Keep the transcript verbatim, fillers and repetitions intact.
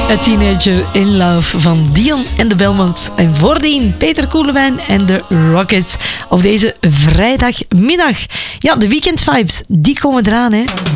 A Teenager in Love van Dion en de Belmonts. En voordien Peter Koelewijn en de Rockets op deze vrijdagmiddag. Ja, de weekend vibes, die komen eraan, hè.